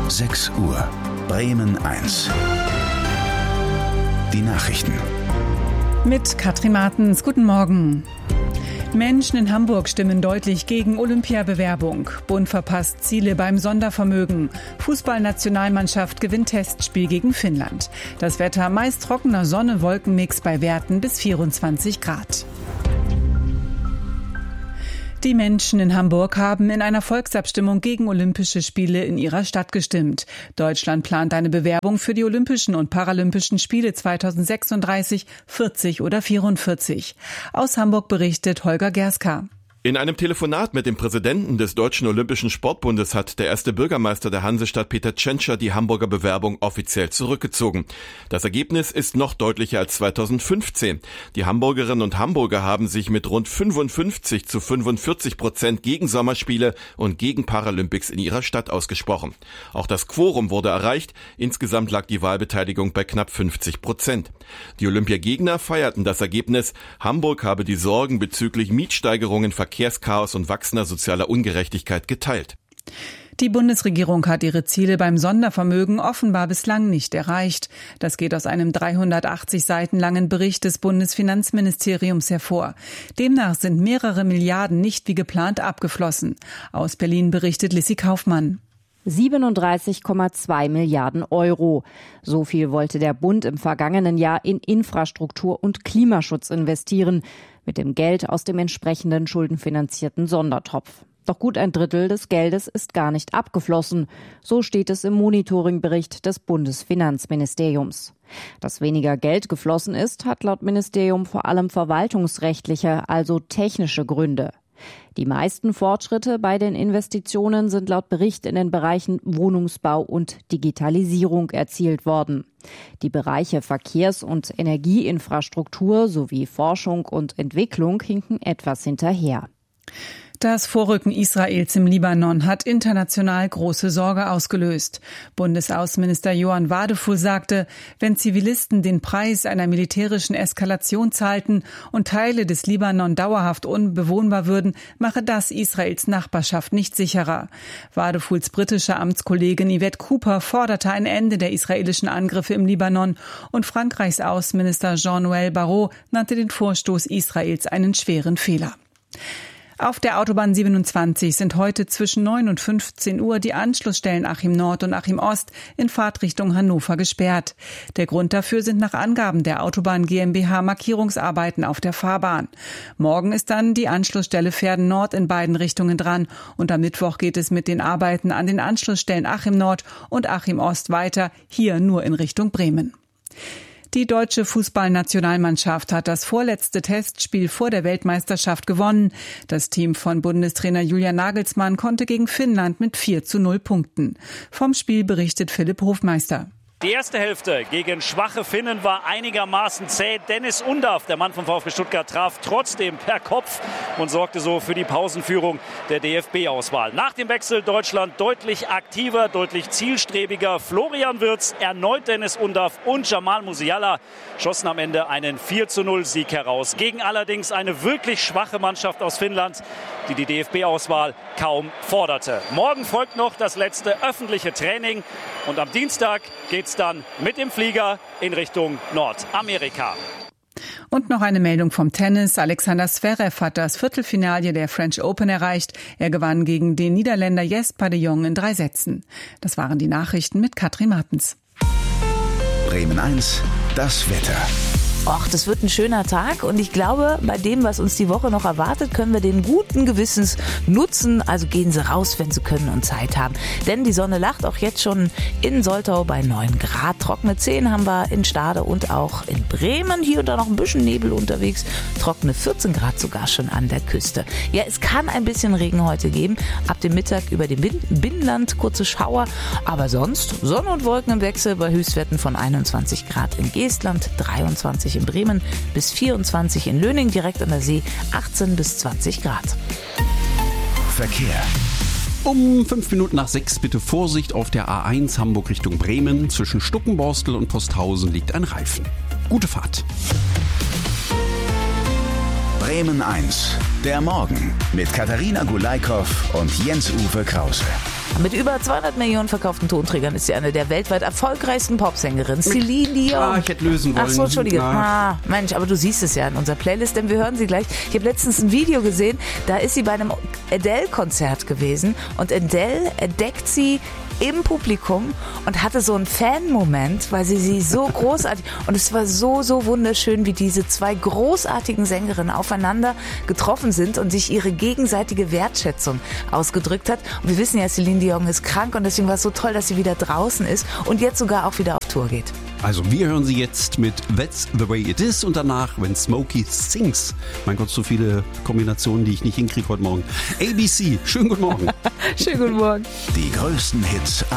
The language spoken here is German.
6 Uhr. Bremen 1. Die Nachrichten. Mit Katrin Martens. Guten Morgen. Menschen in Hamburg stimmen deutlich gegen Olympiabewerbung. Bund verpasst Ziele beim Sondervermögen. Fußballnationalmannschaft gewinnt Testspiel gegen Finnland. Das Wetter meist trockener Sonne-Wolkenmix bei Werten bis 24 Grad. Die Menschen in Hamburg haben in einer Volksabstimmung gegen Olympische Spiele in ihrer Stadt gestimmt. Deutschland plant eine Bewerbung für die Olympischen und Paralympischen Spiele 2036, 40 oder 44. Aus Hamburg berichtet Holger Gerska. In einem Telefonat mit dem Präsidenten des Deutschen Olympischen Sportbundes hat der erste Bürgermeister der Hansestadt Peter Tschentscher die Hamburger Bewerbung offiziell zurückgezogen. Das Ergebnis ist noch deutlicher als 2015. Die Hamburgerinnen und Hamburger haben sich mit rund 55-45% gegen Sommerspiele und gegen Paralympics in ihrer Stadt ausgesprochen. Auch das Quorum wurde erreicht. Insgesamt lag die Wahlbeteiligung bei knapp 50%. Die Olympiagegner feierten das Ergebnis. Hamburg habe die Sorgen bezüglich Mietsteigerungen, Verkehrschaos und wachsender sozialer Ungerechtigkeit geteilt. Die Bundesregierung hat ihre Ziele beim Sondervermögen offenbar bislang nicht erreicht. Das geht aus einem 380 Seiten langen Bericht des Bundesfinanzministeriums hervor. Demnach sind mehrere Milliarden nicht wie geplant abgeflossen. Aus Berlin berichtet Lissy Kaufmann. 37,2 Milliarden Euro. So viel wollte der Bund im vergangenen Jahr in Infrastruktur und Klimaschutz investieren, mit dem Geld aus dem entsprechenden schuldenfinanzierten Sondertopf. Doch gut ein Drittel des Geldes ist gar nicht abgeflossen. So steht es im Monitoringbericht des Bundesfinanzministeriums. Dass weniger Geld geflossen ist, hat laut Ministerium vor allem verwaltungsrechtliche, also technische Gründe. Die meisten Fortschritte bei den Investitionen sind laut Bericht in den Bereichen Wohnungsbau und Digitalisierung erzielt worden. Die Bereiche Verkehrs- und Energieinfrastruktur sowie Forschung und Entwicklung hinken etwas hinterher. Das Vorrücken Israels im Libanon hat international große Sorge ausgelöst. Bundesaußenminister Johann Wadefuhl sagte, wenn Zivilisten den Preis einer militärischen Eskalation zahlten und Teile des Libanon dauerhaft unbewohnbar würden, mache das Israels Nachbarschaft nicht sicherer. Wadefuhls britische Amtskollegin Yvette Cooper forderte ein Ende der israelischen Angriffe im Libanon und Frankreichs Außenminister Jean-Noël Barrot nannte den Vorstoß Israels einen schweren Fehler. Auf der Autobahn 27 sind heute zwischen 9 und 15 Uhr die Anschlussstellen Achim Nord und Achim Ost in Fahrtrichtung Hannover gesperrt. Der Grund dafür sind nach Angaben der Autobahn GmbH Markierungsarbeiten auf der Fahrbahn. Morgen ist dann die Anschlussstelle Verden Nord in beiden Richtungen dran und am Mittwoch geht es mit den Arbeiten an den Anschlussstellen Achim Nord und Achim Ost weiter, hier nur in Richtung Bremen. Die deutsche Fußballnationalmannschaft hat das vorletzte Testspiel vor der Weltmeisterschaft gewonnen. Das Team von Bundestrainer Julian Nagelsmann konnte gegen Finnland mit 4:0 punkten. Vom Spiel berichtet Philipp Hofmeister. Die erste Hälfte gegen schwache Finnen war einigermaßen zäh. Dennis Undaff, der Mann vom VfB Stuttgart, traf trotzdem per Kopf und sorgte so für die Pausenführung der DFB-Auswahl. Nach dem Wechsel Deutschland deutlich aktiver, deutlich zielstrebiger. Florian Wirtz, erneut Dennis Undaff und Jamal Musiala schossen am Ende einen 4:0-Sieg heraus. Gegen allerdings eine wirklich schwache Mannschaft aus Finnland, die die DFB-Auswahl kaum forderte. Morgen folgt noch das letzte öffentliche Training und am Dienstag geht's dann mit dem Flieger in Richtung Nordamerika. Und noch eine Meldung vom Tennis. Alexander Zverev hat das Viertelfinale der French Open erreicht. Er gewann gegen den Niederländer Jesper de Jong in 3 Sätzen. Das waren die Nachrichten mit Katrin Martens. Bremen 1, das Wetter. Och, das wird ein schöner Tag und ich glaube, bei dem, was uns die Woche noch erwartet, können wir den guten Gewissens nutzen. Also gehen Sie raus, wenn Sie können und Zeit haben. Denn die Sonne lacht auch jetzt schon in Soltau bei 9 Grad. Trockene 10 haben wir in Stade und auch in Bremen. Hier und da noch ein bisschen Nebel unterwegs. Trockene 14 Grad sogar schon an der Küste. Ja, es kann ein bisschen Regen heute geben. Ab dem Mittag über dem Binnenland kurze Schauer. Aber sonst Sonne und Wolken im Wechsel bei Höchstwerten von 21 Grad in Geestland, 23 in Bremen bis 24 in Löning, direkt an der See, 18 bis 20 Grad. Verkehr. Um 5 Minuten nach 6 bitte Vorsicht auf der A1 Hamburg Richtung Bremen. Zwischen Stuckenborstel und Posthausen liegt ein Reifen. Gute Fahrt. Bremen 1, der Morgen mit Katharina Gulaikow und Jens-Uwe Krause. Mit über 200 Millionen verkauften Tonträgern ist sie eine der weltweit erfolgreichsten Popsängerinnen. Celine Dion. Ich hätte lösen wollen. Ach so, Entschuldige. Mensch, aber du siehst es ja in unserer Playlist, denn wir hören sie gleich. Ich habe letztens ein Video gesehen, da ist sie bei einem Adele-Konzert gewesen und Adele entdeckt sie im Publikum und hatte so einen Fan-Moment, weil sie so großartig, und es war so wunderschön, wie diese zwei großartigen Sängerinnen aufeinander getroffen sind und sich ihre gegenseitige Wertschätzung ausgedrückt hat. Und wir wissen ja, Celine Dion ist krank und deswegen war es so toll, dass sie wieder draußen ist und jetzt sogar auch wieder auf Tour geht. Also wir hören sie jetzt mit That's the Way It Is und danach When Smokey Sings. Mein Gott, so viele Kombinationen, die ich nicht hinkriege heute Morgen. ABC, schönen guten Morgen. Schönen guten Morgen. Die größten Hits